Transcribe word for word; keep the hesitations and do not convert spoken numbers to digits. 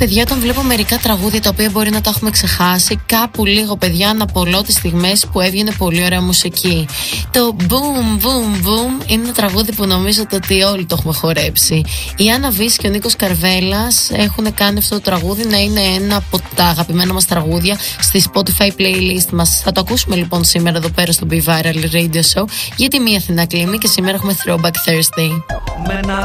παιδιά, όταν βλέπω μερικά τραγούδια τα οποία μπορεί να τα έχουμε ξεχάσει, κάπου λίγο, παιδιά, να απολώ τις στιγμές που έβγαινε πολύ ωραία μουσική. Το boom, boom, boom είναι ένα τραγούδι που νομίζω ότι όλοι το έχουμε χορέψει. Η Άννα Βύση και ο Νίκος Καρβέλας έχουν κάνει αυτό το τραγούδι να είναι ένα από τα αγαπημένα μας τραγούδια στη Spotify playlist μας. Θα το ακούσουμε λοιπόν σήμερα εδώ πέρα στο Be Viral Radio Show για τη μία Αθηνά Κλίμη και σήμερα έχουμε Throwback Thursday.